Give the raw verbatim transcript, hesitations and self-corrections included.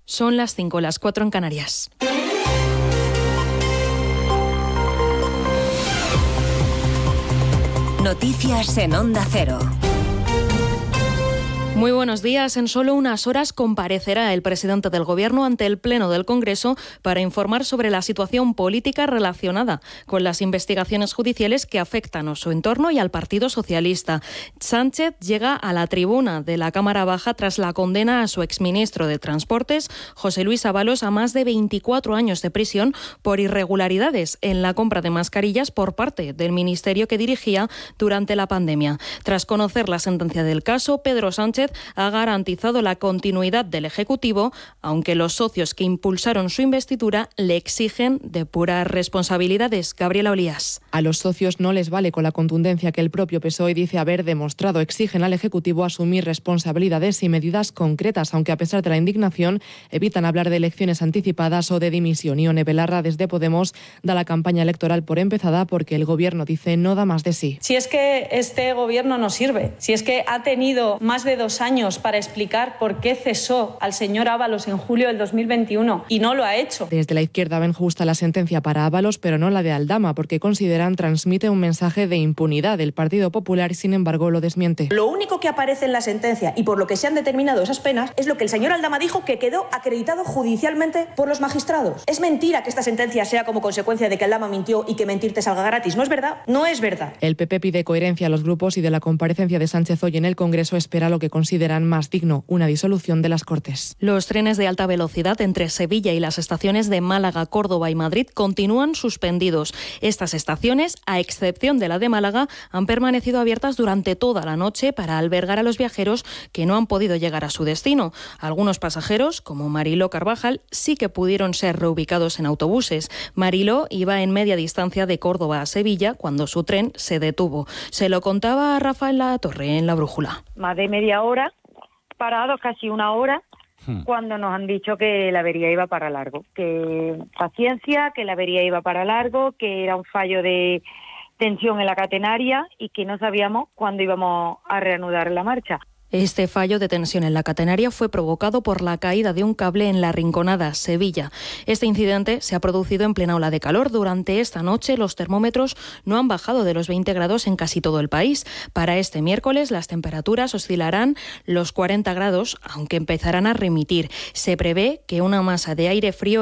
Son las cinco, las cuatro en Canarias. Noticias en Onda Cero. Muy buenos días. En solo unas horas comparecerá el presidente del Gobierno ante el Pleno del Congreso para informar sobre la situación política relacionada con las investigaciones judiciales que afectan a su entorno y al Partido Socialista. Sánchez llega a la tribuna de la Cámara Baja tras la condena a su exministro de Transportes, José Luis Ábalos, a más de veinticuatro años de prisión por irregularidades en la compra de mascarillas por parte del ministerio que dirigía durante la pandemia. Tras conocer la sentencia del caso, Pedro Sánchez ha garantizado la continuidad del Ejecutivo, aunque los socios que impulsaron su investidura le exigen depurar responsabilidades. Gabriela Olías. A los socios no les vale con la contundencia que el propio P S O E dice haber demostrado. Exigen al Ejecutivo asumir responsabilidades y medidas concretas, aunque a pesar de la indignación evitan hablar de elecciones anticipadas o de dimisión. Ione Belarra, desde Podemos, da la campaña electoral por empezada porque el Gobierno, dice, no da más de sí. Si es que este Gobierno no sirve, si es que ha tenido más de dos años para explicar por qué cesó al señor Ábalos en julio del dos mil veintiuno y no lo ha hecho. Desde la izquierda ven justa la sentencia para Ábalos, pero no la de Aldama, porque consideran transmite un mensaje de impunidad. El Partido Popular, sin embargo, lo desmiente. Lo único que aparece en la sentencia y por lo que se han determinado esas penas es lo que el señor Aldama dijo, que quedó acreditado judicialmente por los magistrados. Es mentira que esta sentencia sea como consecuencia de que Aldama mintió y que mentir te salga gratis. ¿No es verdad? No es verdad. El P P pide coherencia a los grupos y de la comparecencia de Sánchez hoy en el Congreso espera lo que consideran más digno, una disolución de las Cortes. Los trenes de alta velocidad entre Sevilla y las estaciones de Málaga, Córdoba y Madrid continúan suspendidos. Estas estaciones, a excepción de la de Málaga, han permanecido abiertas durante toda la noche para albergar a los viajeros que no han podido llegar a su destino. Algunos pasajeros, como Mariló Carvajal, sí que pudieron ser reubicados en autobuses. Mariló iba en media distancia de Córdoba a Sevilla cuando su tren se detuvo. Se lo contaba a Rafael Latorre en La Brújula. Más de media hora, parados casi una hora, hmm. cuando nos han dicho que la avería iba para largo, que paciencia, que la avería iba para largo, que era un fallo de tensión en la catenaria y que no sabíamos cuándo íbamos a reanudar la marcha. Este fallo de tensión en la catenaria fue provocado por la caída de un cable en La Rinconada, Sevilla. Este incidente se ha producido en plena ola de calor. Durante esta noche los termómetros no han bajado de los veinte grados en casi todo el país. Para este miércoles las temperaturas oscilarán los cuarenta grados, aunque empezarán a remitir. Se prevé que una masa de aire frío